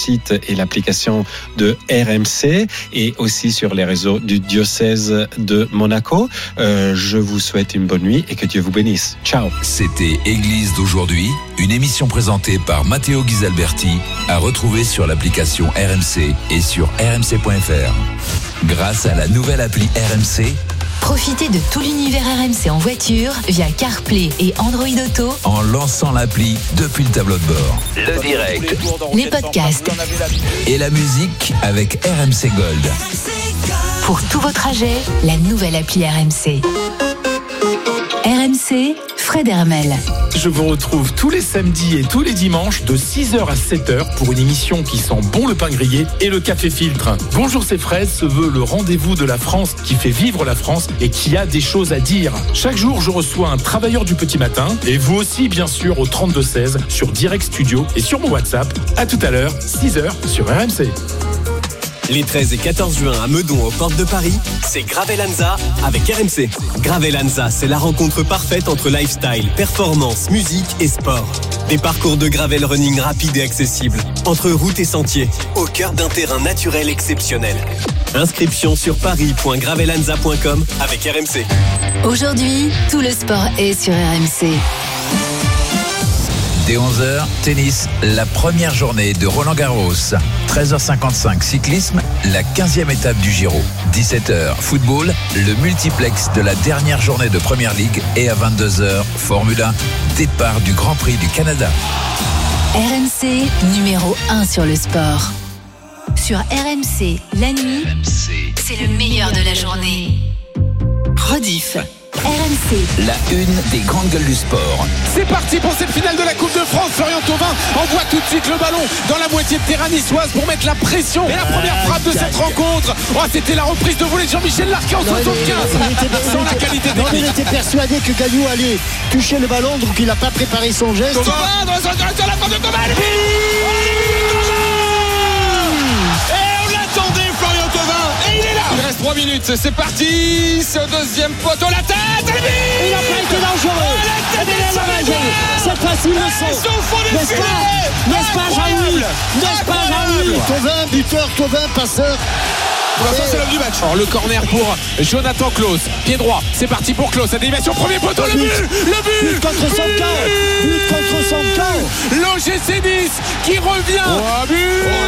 site et l'application de RMC et aussi sur les réseaux du diocèse de Monaco. Je vous souhaite une bonne nuit et que Dieu vous bénisse. Ciao. C'était Église d'aujourd'hui, une émission présentée par Matteo Ghisalberti, à retrouver sur l'application RMC et sur rmc.fr. Grâce à la nouvelle appli RMC, profitez de tout l'univers RMC en voiture via CarPlay et Android Auto en lançant l'appli depuis le tableau de bord. Le direct, les podcasts et la musique avec RMC Gold. Pour tous vos trajets, la nouvelle appli RMC. RMC, Fred Hermel. Je vous retrouve tous les samedis et tous les dimanches de 6h à 7h pour une émission qui sent bon le pain grillé et le café filtre. Bonjour, c'est Fred se veut le rendez-vous de la France qui fait vivre la France et qui a des choses à dire. Chaque jour, je reçois un travailleur du petit matin et vous aussi, bien sûr, au 3216 sur Direct Studio et sur mon WhatsApp. À tout à l'heure, 6h sur RMC. Les 13 et 14 juin à Meudon, aux portes de Paris, c'est Gravelanza avec RMC. Gravelanza, c'est la rencontre parfaite entre lifestyle, performance, musique et sport. Des parcours de gravel running rapides et accessibles, entre routes et sentiers, au cœur d'un terrain naturel exceptionnel. Inscription sur paris.gravelanza.com avec RMC. Aujourd'hui, tout le sport est sur RMC. Dès 11h, tennis, la première journée de Roland-Garros. 13h55, cyclisme, la 15e étape du Giro. 17h, football, le multiplex de la dernière journée de Première Ligue. Et à 22h, Formule 1, départ du Grand Prix du Canada. RMC, numéro 1 sur le sport. Sur RMC, la nuit, c'est le meilleur de la journée. Rediff. RMC. La une des grandes gueules du sport. C'est parti pour cette finale de la Coupe de France. Florian Thauvin envoie tout de suite le ballon dans la moitié de terrain niçoise pour mettre la pression. Et la première frappe de cette rencontre, c'était la reprise de volée de Jean-Michel Larquet en 75. Sans la qualité technique. Il était persuadé que Gagnou allait toucher le ballon, donc il n'a pas préparé son geste. Thauvin dans la frappe de Thauvin. Il reste 3 minutes, c'est parti. C'est au deuxième poteau, la tête. Il n'a pas été dangereux. Cette fois-ci, il le sent. N'est-ce pas, Jean-Louis? Thauvin, buteur, Thauvin, passeur. Pour l'instant, c'est l'homme du match. Alors, le corner pour Jonathan Claus. Pied droit, c'est parti pour Claus. Animation, premier poteau, le but. But contre son camp. L'OGC Nice qui revient. Oh, but.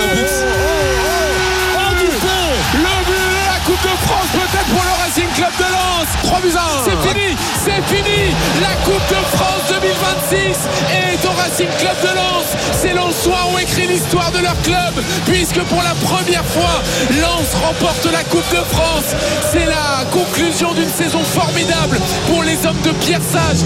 Le but de la Coupe de France, peut-être pour le Racing Club de Lens. 3-1. C'est fini. La Coupe de France 2026 est au Racing Club de Lens. Ces Lensois ont écrit l'histoire de leur club, puisque pour la première fois, Lens remporte la Coupe de France. C'est la conclusion d'une saison formidable pour les hommes de Pierre Sage.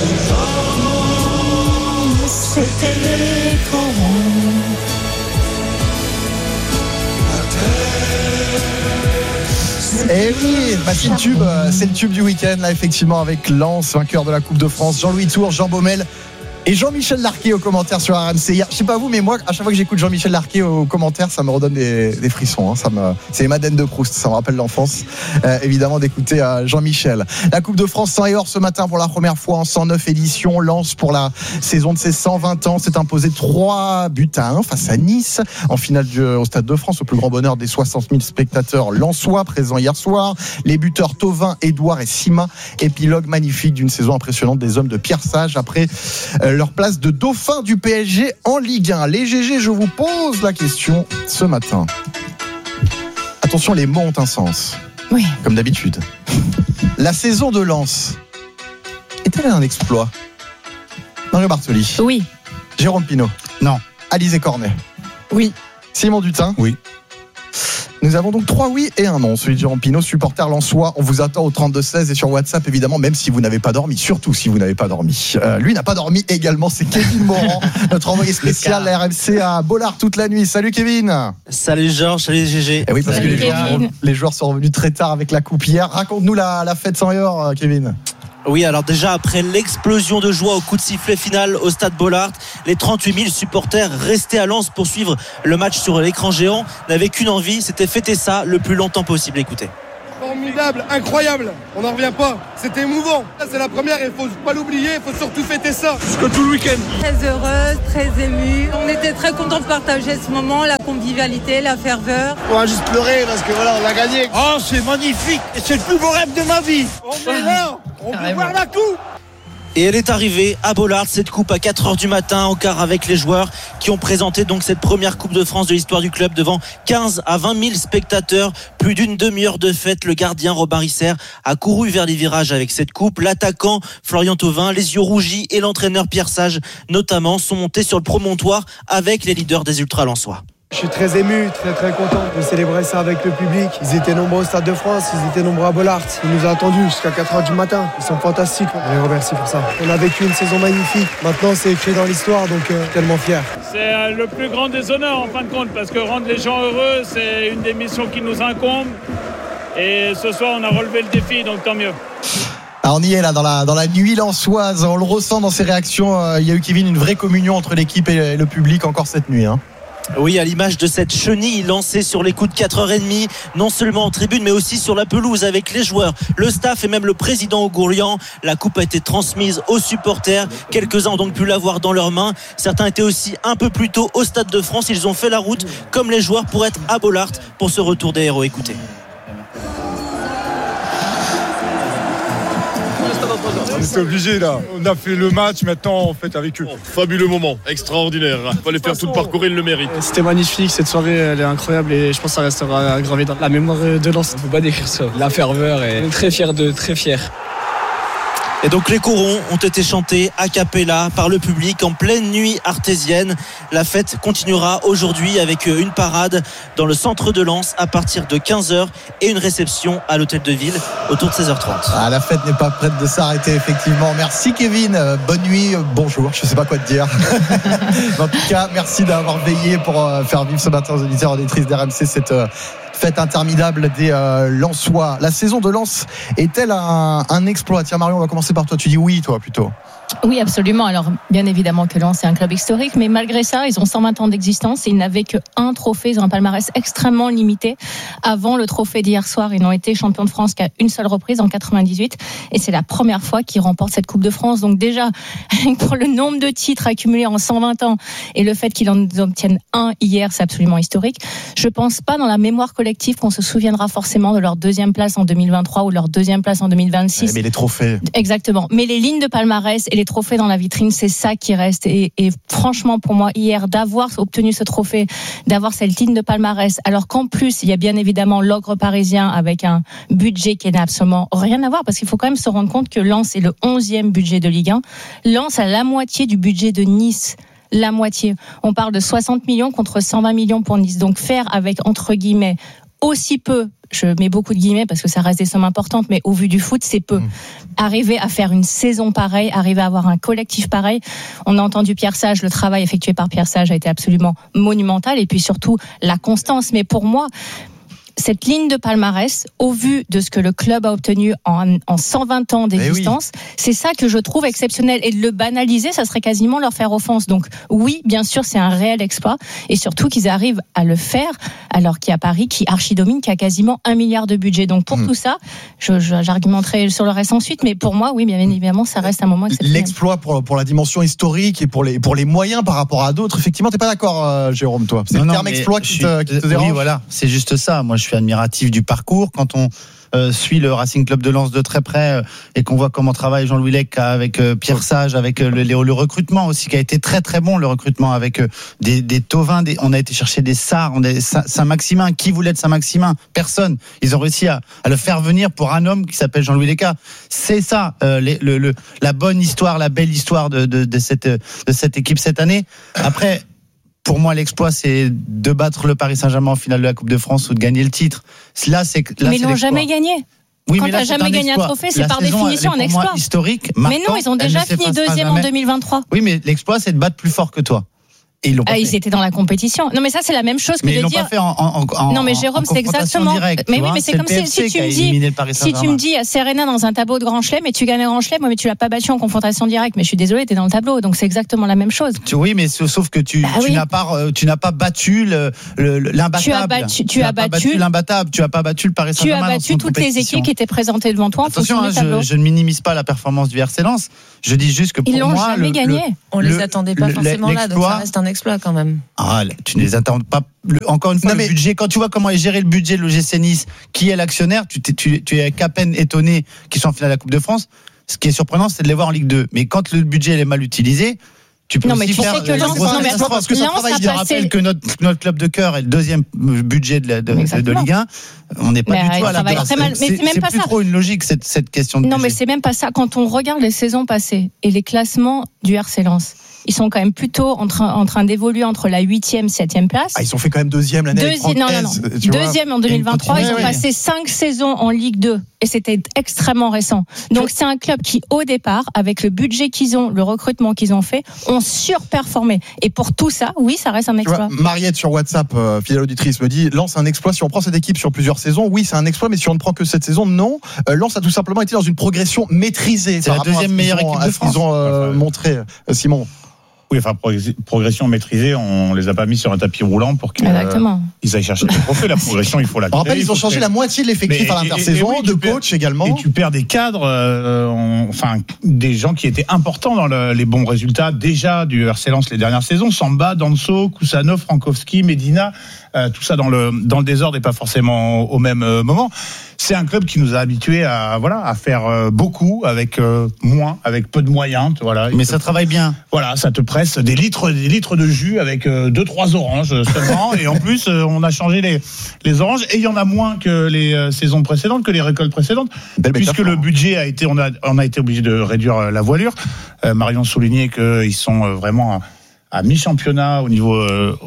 Et oui, c'est le tube du week-end là, effectivement, avec Lens, vainqueur de la Coupe de France, Jean-Louis Tour, Jean Baumel et Jean-Michel Larquet aux commentaires sur RMC. Je sais pas vous, mais moi, à chaque fois que j'écoute Jean-Michel Larquet aux commentaires, ça me redonne des frissons. C'est les Madeleines de Proust, ça me rappelle l'enfance, évidemment, d'écouter Jean-Michel. La Coupe de France sans erreur ce matin pour la première fois en 109 éditions. Lens, pour la saison de ses 120 ans, s'est imposé 3-1 face à Nice en finale au Stade de France, au plus grand bonheur des 60 000 spectateurs lensois présents hier soir. Les buteurs Thauvin, Edouard et Sima. Épilogue magnifique d'une saison impressionnante des hommes de Pierre Sage après leur place de dauphin du PSG en Ligue 1. Les GG, je vous pose la question ce matin. Attention, les mots ont un sens. Oui. Comme d'habitude. La saison de Lens est-elle un exploit? Mario Bartoli. Oui. Jérôme Pinault. Non. Alizé Cornet. Oui. Simon Dutin. Oui. Nous avons donc 3 oui et un non. Celui de Jérôme Pinault, supporter lensois. On vous attend au 32-16 et sur WhatsApp, évidemment, même si vous n'avez pas dormi. Surtout si vous n'avez pas dormi. Lui n'a pas dormi également. C'est Kevin Morand, notre envoyé spécial à RMC à Bollard toute la nuit. Salut Kevin. Salut Georges, salut GG. Et oui, parce que les joueurs sont revenus très tard avec la coupe hier. Raconte-nous la fête sans heure, Kevin. Oui, alors déjà après l'explosion de joie au coup de sifflet final au stade Bollard, les 38 000 supporters restés à Lens pour suivre le match sur l'écran géant n'avaient qu'une envie, c'était fêter ça le plus longtemps possible. Écoutez. Formidable, incroyable, on n'en revient pas. C'était émouvant. Là, c'est la première, il faut pas l'oublier, il faut surtout fêter ça. Jusqu'à tout le week-end. Très heureuse, très émue. On était très contents de partager ce moment, la convivialité, la ferveur. On va juste pleurer parce que voilà, on a gagné. Oh, c'est magnifique. C'est le plus beau rêve de ma vie. On est là, on peut voir la coupe. Et elle est arrivée à Bollaert, cette coupe à 4h du matin, en quart avec les joueurs qui ont présenté donc cette première Coupe de France de l'histoire du club devant 15 à 20 000 spectateurs. Plus d'une demi-heure de fête, le gardien Robin Risser a couru vers les virages avec cette coupe. L'attaquant Florian Thauvin, les yeux rougis, et l'entraîneur Pierre Sage notamment sont montés sur le promontoire avec les leaders des ultra-lensois. Je suis très ému, très content de célébrer ça avec le public. Ils étaient nombreux au Stade de France, ils étaient nombreux à Bollaert. Ils nous ont attendus jusqu'à 4h du matin. Ils sont fantastiques, on les remercie pour ça. On a vécu une saison magnifique. Maintenant, c'est écrit dans l'histoire, donc tellement fier. C'est le plus grand des honneurs en fin de compte, parce que rendre les gens heureux, c'est une des missions qui nous incombe. Et ce soir, on a relevé le défi, donc tant mieux. Ah, on y est là dans la nuit lensoise, on le ressent dans ses réactions. Il y a eu, Kevin, une vraie communion entre l'équipe et le public encore cette nuit. Oui, à l'image de cette chenille lancée sur les coups de 4h30, non seulement en tribune mais aussi sur la pelouse avec les joueurs, le staff et même le président Augourlian. La coupe a été transmise aux supporters. Quelques-uns ont donc pu l'avoir dans leurs mains. Certains étaient aussi un peu plus tôt au Stade de France. Ils ont fait la route comme les joueurs pour être à Bollaert pour ce retour des héros. Écoutez. On était obligé là. On a fait le match, maintenant on fait avec eux. Fabuleux moment, extraordinaire. Il fallait faire tout le parcours, il le mérite. C'était magnifique, cette soirée elle est incroyable et je pense que ça restera gravé dans la mémoire de Lens. On ne peut pas décrire ça. La ferveur et on est très fiers. Et donc les corons ont été chantés a cappella par le public en pleine nuit artésienne. La fête continuera aujourd'hui avec une parade dans le centre de Lens à partir de 15h et une réception à l'hôtel de ville autour de 16h30. Ah, la fête n'est pas prête de s'arrêter, effectivement. Merci Kevin, bonne nuit, bonjour, je ne sais pas quoi te dire. En tout cas, merci d'avoir veillé pour faire vivre ce matin aux auditeurs et auditrices d'RMC cette fête interminable des Lensois. La saison de Lens est-elle un exploit? Tiens Marion, on va commencer par toi. Tu dis oui, toi, plutôt. Oui, absolument. Alors, bien évidemment que Lens est un club historique, mais malgré ça, ils ont 120 ans d'existence et ils n'avaient qu'un trophée. Ils ont un palmarès extrêmement limité. Avant le trophée d'hier soir, ils n'ont été champions de France qu'à une seule reprise en 98 et c'est la première fois qu'ils remportent cette Coupe de France. Donc déjà, pour le nombre de titres accumulés en 120 ans et le fait qu'ils en obtiennent un hier, c'est absolument historique. Je pense pas dans la mémoire collective qu'on se souviendra forcément de leur deuxième place en 2023 ou leur deuxième place en 2026. Mais les trophées. Exactement. Mais les lignes de palmarès et les trophées dans la vitrine, c'est ça qui reste. Et franchement, pour moi, hier, d'avoir obtenu ce trophée, d'avoir cette ligne de palmarès, alors qu'en plus, il y a bien évidemment l'ogre parisien avec un budget qui n'a absolument rien à voir, parce qu'il faut quand même se rendre compte que Lens est le 11e budget de Ligue 1. Lens a la moitié du budget de Nice. La moitié. On parle de 60 millions contre 120 millions pour Nice. Donc faire avec, entre guillemets, aussi peu, je mets beaucoup de guillemets parce que ça reste des sommes importantes, mais au vu du foot, c'est peu. Arriver à faire une saison pareille, arriver à avoir un collectif pareil. On a entendu Pierre Sage, le travail effectué par Pierre Sage a été absolument monumental, et puis surtout la constance. Mais pour moi, cette ligne de palmarès, au vu de ce que le club a obtenu en 120 ans d'existence, c'est ça que je trouve exceptionnel. Et de le banaliser, ça serait quasiment leur faire offense. Donc oui, bien sûr, c'est un réel exploit. Et surtout qu'ils arrivent à le faire, alors qu'il y a Paris qui archidomine, qui a quasiment 1 milliard de budget. Donc pour tout ça, j'argumenterai sur le reste ensuite. Mais pour moi, oui, bien évidemment, ça reste un moment exceptionnel. L'exploit pour la dimension historique et pour les moyens par rapport à d'autres. Effectivement, t'es pas d'accord, Jérôme, toi? C'est le terme exploit qui te dérange? Oui, voilà, c'est juste ça. Moi, je suis admiratif du parcours. Quand on suit le Racing Club de Lens de très près et qu'on voit comment travaille Jean-Louis Lec avec Pierre Sage, avec le recrutement aussi qui a été très très bon, le recrutement avec des Thauvin, on a été chercher des Sarr, Saint-Maximin. Qui voulait de Saint-Maximin? Personne. Ils ont réussi à le faire venir pour un homme qui s'appelle Jean-Louis Leca. C'est ça la bonne histoire, la belle histoire de cette équipe cette année. Après, pour moi, l'exploit, c'est de battre le Paris Saint-Germain en finale de la Coupe de France ou de gagner le titre. Mais ils n'ont jamais gagné. Oui, quand tu n'as jamais gagné un trophée, c'est par définition un exploit. Historique, mais non, ils ont déjà fini deuxième en 2023. Oui, mais l'exploit, c'est de battre plus fort que toi. Et ils l'ont pas fait. Ils étaient dans la compétition. Non, mais ça, c'est la même chose que mais de ils l'ont dire. pas fait en non, mais Jérôme, c'est exactement. Directe, mais oui, mais c'est comme si tu me dis Serena dans un tableau de Grand Chelem et tu gagnes un Grand Chelem, mais tu l'as pas battu en confrontation directe. Mais je suis désolée, t'es dans le tableau, donc c'est exactement la même chose. Oui, mais sauf que tu n'as pas battu l'imbattable. Tu as battu l'imbattable. Tu as pas battu le Paris Saint-Germain. Tu as battu toutes les équipes qui étaient présentées devant toi. Attention, je ne minimise pas la performance du RC Lens. Je dis juste que pour moi, ils l'ont jamais gagné. On les attendait pas forcément là, donc ça reste un exploit quand même. Ah, tu ne les attends pas. Encore une fois, le budget. Quand tu vois comment est géré le budget de l'OGC Nice, qui est l'actionnaire, tu es qu'à peine étonné qu'ils soient en finale de la Coupe de France. Ce qui est surprenant, c'est de les voir en Ligue 2. Mais quand le budget est mal utilisé, tu peux aussi faire que Lens, parce que ça travaille. Je rappelle que notre club de cœur est le deuxième budget de Ligue 1. On n'est pas du tout à la place. C'est plus trop une logique cette question de budget. Non, mais c'est même pas ça. Quand on regarde les saisons passées et les classements du RC Lens, ils sont quand même plutôt en train d'évoluer entre la 8e, 7e place. Ils ont fait quand même deuxième l'année avec Franck Hez, deuxième en 2023. Ils ont passé 5 saisons en Ligue 2 et c'était extrêmement récent. Donc c'est un club qui, au départ, avec le budget qu'ils ont, le recrutement qu'ils ont fait, ont surperformé. Et pour tout ça, oui, ça reste un exploit. Mariette sur WhatsApp, fidèle auditrice, me dit Lens, un exploit. Si on prend cette équipe sur plusieurs saisons, oui, c'est un exploit, mais si on ne prend que cette saison, non. Lens a tout simplement été dans une progression maîtrisée. C'est la deuxième meilleure équipe de France. Ils ont montré, Simon. Oui, enfin, progression maîtrisée, on les a pas mis sur un tapis roulant pour qu'ils aillent chercher des trophées. La progression, il faut la créer. On rappelle, ils ont changé la moitié de l'effectif à l'intersaison, de coach également. Et tu perds des cadres, des gens qui étaient importants dans les bons résultats déjà du RC Lens les dernières saisons. Samba, Danso, Kusanov, Frankowski, Medina, tout ça dans le désordre et pas forcément au même moment. C'est un club qui nous a habitués à faire beaucoup avec moins, avec peu de moyens. Voilà. Mais ça travaille bien. Voilà, ça te presse des litres de jus avec 2-3 oranges seulement. Et en plus, on a changé les oranges et il y en a moins que les saisons précédentes, que les récoltes précédentes, puisque le budget on a été obligé de réduire la voilure. Marion soulignait qu'ils sont vraiment à mi-championnat au niveau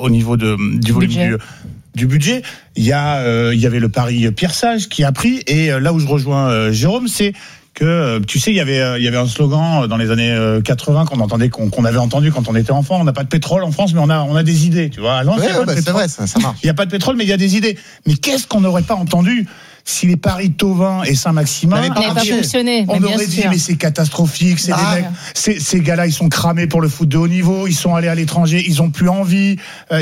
du volume du budget. Il y avait le pari Pierre Sage qui a pris, et là où je rejoins Jérôme, c'est que tu sais, il y avait un slogan dans les années 80 qu'on avait entendu quand on était enfant. On n'a pas de pétrole en France, mais on a des idées, tu vois. C'est vrai, ça marche. Il n'y a pas de pétrole, mais il y a des idées. Mais qu'est-ce qu'on n'aurait pas entendu si les paris Thauvin et Saint-Maximin n'avaient pas fonctionné, on aurait dit mais c'est catastrophique, c'est des mecs, ces gars-là ils sont cramés pour le foot de haut niveau, ils sont allés à l'étranger, ils ont plus envie,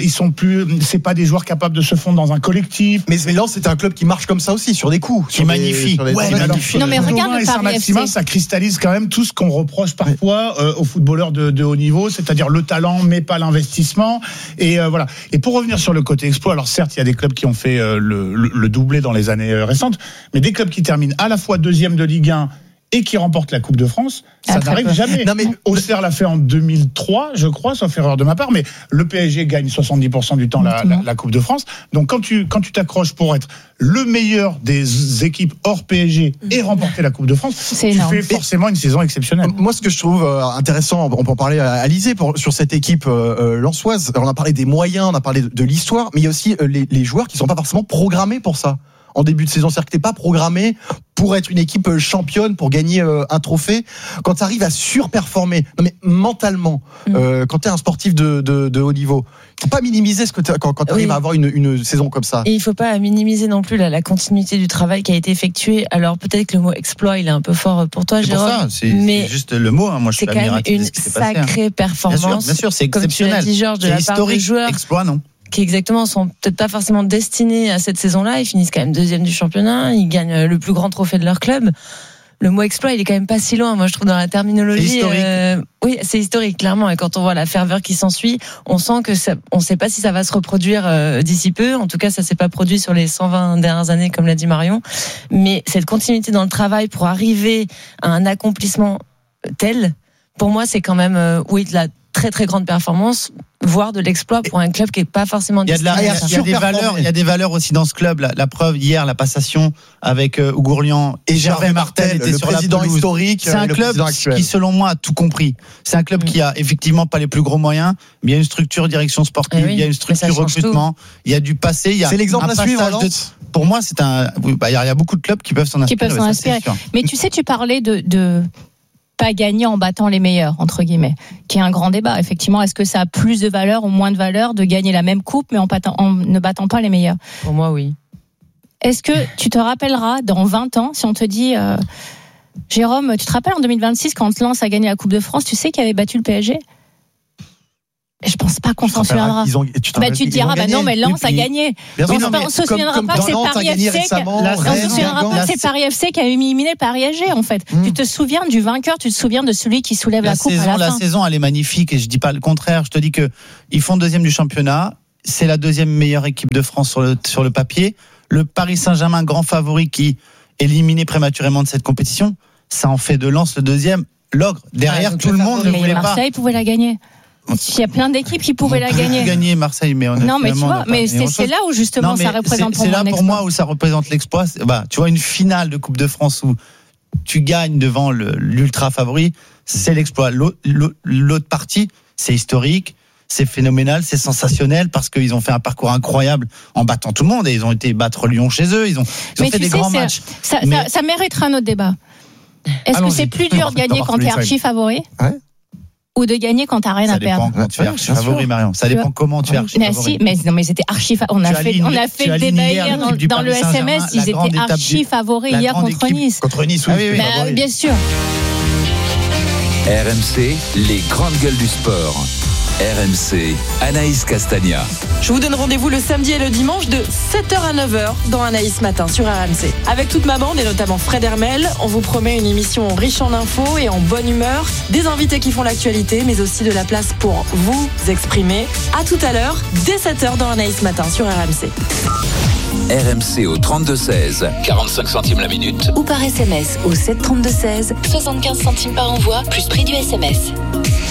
c'est pas des joueurs capables de se fondre dans un collectif. Mais Lens c'est un club qui marche comme ça aussi, sur des coups, qui magnifie. Non mais regarde le Paris FC, ça cristallise quand même tout ce qu'on reproche parfois aux footballeurs de haut niveau, c'est-à-dire le talent mais pas l'investissement. Et voilà. Et pour revenir sur le côté exploit, alors certes il y a des clubs qui ont fait le doublé dans les années récentes, mais des clubs qui terminent à la fois deuxième de Ligue 1 et qui remportent la Coupe de France, ça n'arrive jamais. Auxerre l'a fait en 2003, je crois, sauf erreur de ma part, mais le PSG gagne 70% du temps la Coupe de France. Donc quand tu t'accroches pour être le meilleur des équipes hors PSG et remporter la Coupe de France, tu fais forcément une saison exceptionnelle. Moi, ce que je trouve intéressant, on peut en parler à Alizé sur cette équipe lensoise. On a parlé des moyens, on a parlé de l'histoire, mais il y a aussi les joueurs qui ne sont pas forcément programmés pour ça. En début de saison, c'est-à-dire que t'es pas programmé pour être une équipe championne, pour gagner un trophée. Quand tu arrives à surperformer, non mais mentalement, quand t'es un sportif de haut niveau, faut pas minimiser quand t'arrives à avoir une saison comme ça. Et il faut pas minimiser non plus la continuité du travail qui a été effectué. Alors peut-être que le mot exploit, il est un peu fort pour toi, Jérôme. C'est pour ça, c'est juste le mot. Moi, je suis admiratif de ce qui s'est passé. C'est quand même une sacrée performance. Bien sûr, c'est exceptionnel. Comme tu l'as dit, Georges, de la part des joueurs. Exploit, non. Qui exactement sont peut-être pas forcément destinés à cette saison-là. Ils finissent quand même deuxième du championnat. Ils gagnent le plus grand trophée de leur club. Le mot exploit, il est quand même pas si loin. Moi, je trouve dans la terminologie. C'est historique. Oui, c'est historique, clairement. Et quand on voit la ferveur qui s'ensuit, on sent que on sait pas si ça va se reproduire d'ici peu. En tout cas, ça s'est pas produit sur les 120 dernières années, comme l'a dit Marion. Mais cette continuité dans le travail pour arriver à un accomplissement tel, pour moi, c'est quand même, de la très très grande performance, voire de l'exploit pour un club qui est pas forcément destiné. Il y a des valeurs aussi dans ce club. La preuve hier, la passation avec Ougourlian et Gervais Martel était le sur président la pelouse. Historique. C'est un club qui, selon moi, a tout compris. C'est un club qui a effectivement pas les plus gros moyens, mais il y a une structure direction sportive, il y a une structure recrutement, il y a du passé. C'est l'exemple à suivre. Pour moi, il y a beaucoup de clubs qui peuvent s'en inspirer. Mais tu sais, tu parlais de pas gagner en battant les meilleurs, entre guillemets, qui est un grand débat. Effectivement, est-ce que ça a plus de valeur ou moins de valeur de gagner la même coupe, mais en ne battant pas les meilleurs? Pour moi, oui. Est-ce que tu te rappelleras dans 20 ans, si on te dit, Jérôme, tu te rappelles en 2026, quand Lens a gagné la Coupe de France, tu sais qui avait battu le PSG? Je pense pas qu'on s'en souviendra. Tu te diras, non, mais Lens a gagné. On se souviendra pas que c'est Paris FC. On se souviendra pas que c'est Paris FC qui a éliminé le Paris SG, en fait. Tu te souviens du vainqueur, tu te souviens de celui qui soulève la coupe à la fin. La saison, elle est magnifique et je dis pas le contraire. Je te dis que ils font deuxième du championnat. C'est la deuxième meilleure équipe de France sur le papier. Le Paris Saint-Germain, grand favori, qui éliminé prématurément de cette compétition, ça en fait de Lens le deuxième. L'ogre. Derrière, tout le monde ne voulait pas. Marseille pouvait la gagner. Il y a plein d'équipes qui pouvaient la gagner. Gagner Marseille, mais non, mais tu vois, mais c'est là où justement ça représente pour moi. C'est là pour moi où ça représente l'exploit. Tu vois, une finale de Coupe de France où tu gagnes devant l'ultra favori, c'est l'exploit. L'autre partie, c'est historique, c'est phénoménal, c'est sensationnel parce qu'ils ont fait un parcours incroyable en battant tout le monde et ils ont été battre Lyon chez eux. Ils ont fait des grands matchs. Ça mériterait un autre débat. Est-ce que c'est plus dur de gagner quand tu es archi favori? Ou de gagner quand t'as rien à perdre. Ça dépend quand tu es archi favori, Marion. Ça dépend comment tu es archi favori. Mais c'était archi favori. On a fait le débat hier dans le SMS. Ils étaient archi favoris hier contre Nice. Contre Nice, oui. Bien sûr. RMC, les grandes gueules du sport. RMC, Anaïs Castagna. Je vous donne rendez-vous le samedi et le dimanche de 7h à 9h dans Anaïs Matin sur RMC. Avec toute ma bande et notamment Fred Hermel, on vous promet une émission riche en infos et en bonne humeur, des invités qui font l'actualité, mais aussi de la place pour vous exprimer. À tout à l'heure, dès 7h dans Anaïs Matin sur RMC. RMC au 32-16, 45 centimes la minute. Ou par SMS au 732-16, 75 centimes par envoi, plus prix du SMS.